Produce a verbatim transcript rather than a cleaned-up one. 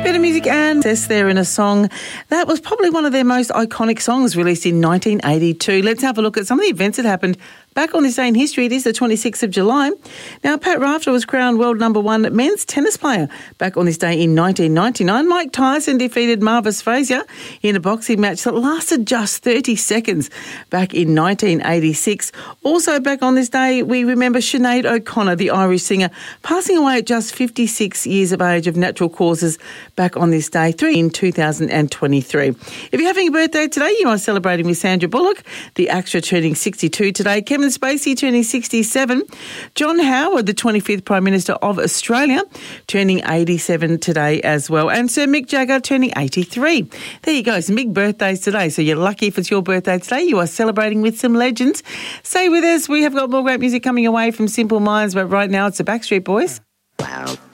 Bit of music and Cess there in a song that was probably one of their most iconic songs, released in nineteen eighty-two. Let's have a look at some of the events that happened back on this day in history. It is the twenty-sixth of July. Now, Pat Rafter was crowned world number one men's tennis player back on this day in nineteen ninety-nine. Mike Tyson defeated Marvis Frazier in a boxing match that lasted just thirty seconds back in nineteen eighty-six. Also back on this day, we remember Sinead O'Connor, the Irish singer, passing away at just fifty-six years of age of natural causes back on this day in two thousand twenty-three. If you're having a birthday today, you are celebrating with Sandra Bullock, the actor, turning sixty-two today. Kevin Spacey turning sixty-seven. John Howard, the twenty-fifth Prime Minister of Australia, turning eighty-seven today as well. And Sir Mick Jagger turning eighty-three. There you go, some big birthdays today. So you're lucky if it's your birthday today. You are celebrating with some legends. Stay with us. We have got more great music coming away from Simple Minds, but right now it's the Backstreet Boys. Wow.